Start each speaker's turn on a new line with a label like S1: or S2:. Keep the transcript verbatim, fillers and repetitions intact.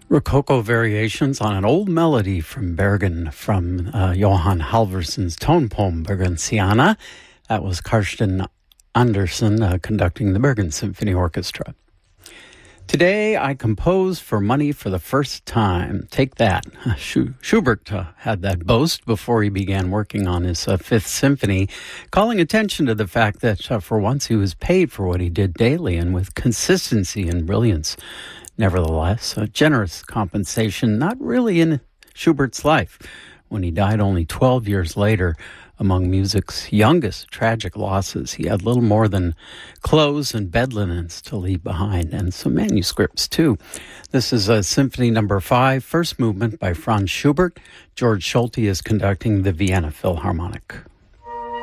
S1: Rococo variations on an old melody from Bergen from uh, Johan Halvorson's tone poem Bergensiana. That was Karsten Andersen uh, conducting the Bergen Symphony Orchestra. Today I compose for money for the first time. Take that. Schubert uh, had that boast before he began working on his uh, Fifth Symphony, calling attention to the fact that uh, for once he was paid for what he did daily and with consistency and brilliance. Nevertheless, a generous compensation, not really in Schubert's life. When he died only twelve years later, among music's youngest tragic losses, he had little more than clothes and bed linens to leave behind, and some manuscripts, too. This is a Symphony Number Five, first movement by Franz Schubert. George Schulte is conducting the Vienna Philharmonic.